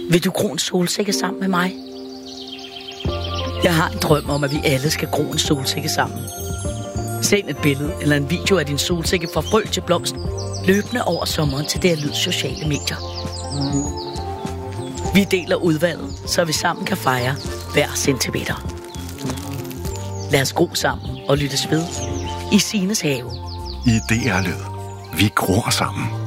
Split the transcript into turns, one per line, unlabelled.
Vil du gro en solsikke sammen med mig? Jeg har en drøm om, at vi alle skal gro en solsikke sammen. Send et billede eller en video af din solsikke fra frø til blomst, løbende over sommeren til det Lyds sociale medier. Vi deler udvalget, så vi sammen kan fejre hver centimeter. Lad os gro sammen og lyttes ved i Signes have.
I DR Lyd. Vi gror sammen.